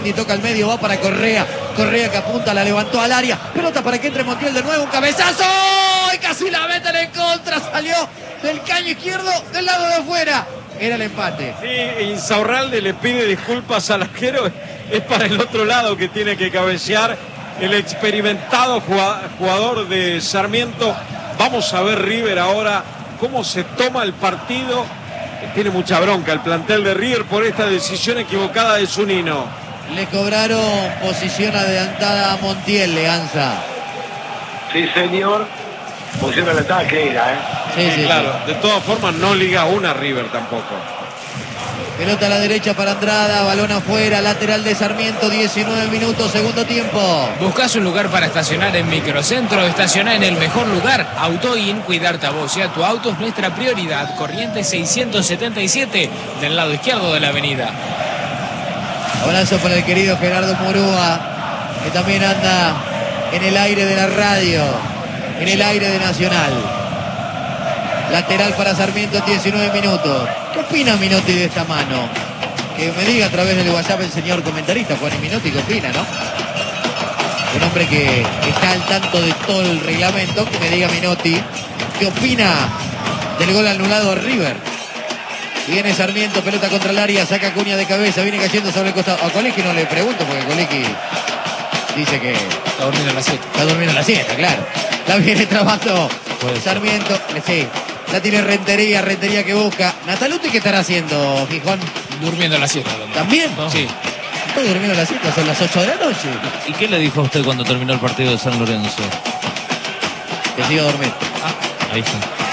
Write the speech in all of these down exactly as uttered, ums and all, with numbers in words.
Otamendi, toca al medio, va para Correa. Correa que apunta, la levantó al área. Pelota para que entre Montiel de nuevo, un cabezazo. Y casi la meten en contra. Salió del caño izquierdo del lado de afuera. Era el empate. Sí, Insaurralde le pide disculpas al arquero. Es para el otro lado que tiene que cabecear el experimentado jugador de Sarmiento. Vamos a ver River ahora cómo se toma el partido. Tiene mucha bronca el plantel de River por esta decisión equivocada de Zunino. Le cobraron posición adelantada a Montiel, Leganza. Sí, señor. Posición adelantada que era, ¿eh? Sí, sí, claro. Sí. De todas formas, no liga una River tampoco. Pelota a la derecha para Andrada, balón afuera, lateral de Sarmiento, diecinueve minutos, segundo tiempo. ¿Buscas un lugar para estacionar en Microcentro? Estacioná en el mejor lugar. Autoin, cuidarte a vos y a tu auto es nuestra prioridad. Corrientes seiscientos setenta y siete, del lado izquierdo de la avenida. Abrazo para el querido Gerardo Murúa, que también anda en el aire de la radio, en el aire de Nacional. Lateral para Sarmiento, diecinueve minutos. ¿Qué opina Minotti de esta mano? Que me diga a través del WhatsApp el señor comentarista, Juan Minotti, ¿qué opina, no? Un hombre que está al tanto de todo el reglamento, que me diga Minotti, ¿qué opina del gol anulado a River? Viene Sarmiento, pelota contra el área, saca Acuña de cabeza, viene cayendo sobre el costado. A Colequi no le pregunto, porque Colequi dice que Está durmiendo a las siete. está durmiendo la siesta, claro. La viene trabajando Sarmiento, sí. La tiene Rentería, Rentería que busca. Nataluti, ¿qué estará haciendo, Gijón? Durmiendo a las siete. ¿También? ¿No? Sí. Estoy durmiendo la siesta, son las ocho de la noche. ¿Y qué le dijo a usted cuando terminó el partido de San Lorenzo? Que siga a dormir. Ah, ahí está.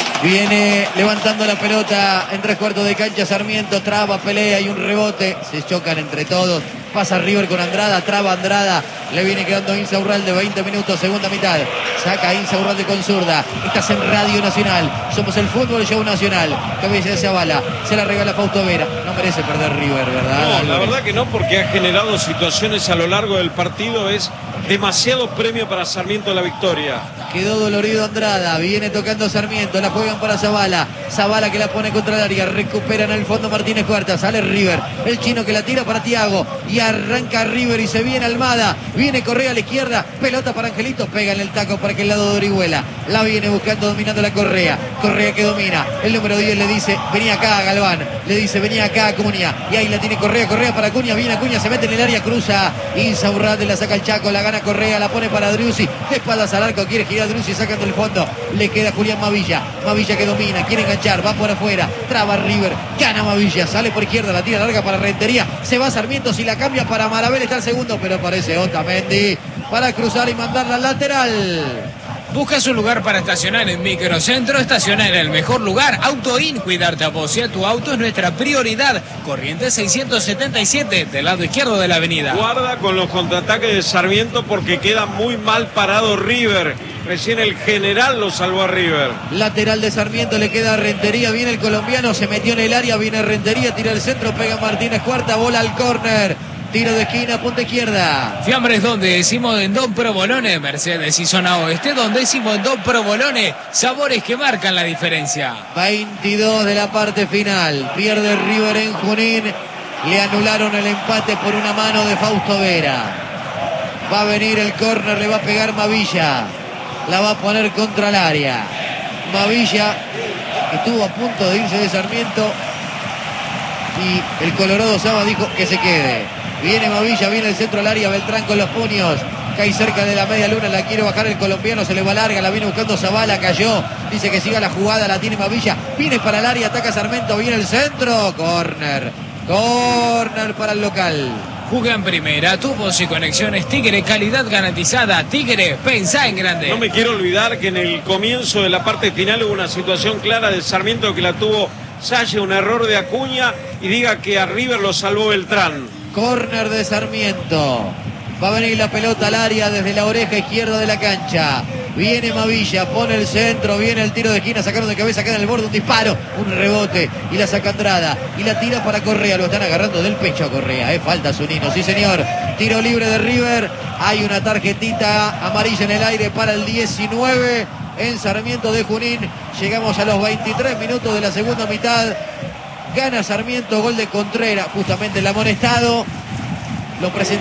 Viene levantando la pelota en tres cuartos de cancha Sarmiento, traba, pelea y un rebote. Se chocan entre todos. Pasa River con Andrada, traba Andrada. Le viene quedando Insaurralde, veinte minutos, segunda mitad. Saca Insaurralde con zurda. Estás en Radio Nacional. Somos el fútbol show nacional. Cabeza de Zavala. Se la regala Fausto Vera. No merece perder River, ¿verdad? No, la verdad que no, porque ha generado situaciones a lo largo del partido. Es demasiado premio para Sarmiento la victoria. Quedó dolorido Andrada, viene tocando Sarmiento, la juegan para Zavala, Zavala que la pone contra el área, recupera en el fondo Martínez Cuarta, sale River, el chino que la tira para Thiago y arranca River y se viene Almada, viene Correa a la izquierda, pelota para Angelito, pega en el taco para aquel lado de Orihuela, la viene buscando, dominando la Correa, Correa que domina, el número diez le dice, vení acá Galván, le dice, vení acá Acuña, y ahí la tiene Correa, Correa para Acuña, viene Acuña, se mete en el área, cruza, Insaurralde la saca el Chaco, la gana Correa, la pone para Driussi, de espaldas al arco, quiere girar Driussi, sacando el fondo, le queda Julián Mavilla, Mavilla que domina, quiere enganchar, va por afuera, traba River, gana Mavilla, sale por izquierda, la tira larga para Rentería, se va Sarmiento, si la cambia para Marabel está el segundo, pero aparece Otamendi para cruzar y mandarla al lateral. ¿Buscas un lugar para estacionar en Microcentro? Estaciona en el mejor lugar. Autoin, cuidarte a vos y a tu auto es nuestra prioridad. Corrientes seiscientos setenta y siete, del lado izquierdo de la avenida. Guarda con los contraataques de Sarmiento porque queda muy mal parado River. Recién el general lo salvó a River. Lateral de Sarmiento, le queda a Rentería, viene el colombiano, se metió en el área, viene Rentería, tira el centro, pega Martínez Cuarta, bola al córner. Tiro de esquina, punta izquierda. Fiambres donde decimos en Don Provolone, Mercedes y zona oeste, donde decimos en Don Provolone, sabores que marcan la diferencia. veintidós de la parte final. Pierde River en Junín. Le anularon el empate por una mano de Fausto Vera. Va a venir el córner, le va a pegar Mavilla. La va a poner contra el área. Mavilla estuvo a punto de irse de Sarmiento. Y el Colorado Saba dijo que se quede. Viene Mavilla, viene el centro al área, Beltrán con los puños. Cae cerca de la media luna, la quiere bajar el colombiano, se le va larga, la viene buscando Zavala, cayó. Dice que siga la jugada, la tiene Mavilla. Viene para el área, ataca Sarmiento, viene el centro. Corner. Corner para el local. Juega en primera, tubos y conexiones Tigre, calidad garantizada. Tigre, pensá en grande. No me quiero olvidar que en el comienzo de la parte final hubo una situación clara de Sarmiento que la tuvo Salle, un error de Acuña y diga que a River lo salvó Beltrán. Córner de Sarmiento. Va a venir la pelota al área desde la oreja izquierda de la cancha. Viene Mavilla, pone el centro, viene el tiro de esquina, sacaron de cabeza, queda en el borde, un disparo, un rebote y la saca Andrada y la tira para Correa, lo están agarrando del pecho a Correa, eh, falta Zunino, sí señor, tiro libre de River, hay una tarjetita amarilla en el aire para el diecinueve en Sarmiento de Junín, llegamos a los veintitrés minutos de la segunda mitad, gana Sarmiento, gol de Contreras, justamente el amonestado, lo presenta.